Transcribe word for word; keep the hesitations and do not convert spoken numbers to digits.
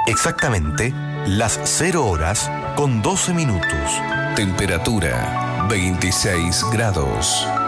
Exactamente las cero horas con doce minutos. Temperatura veintiséis grados.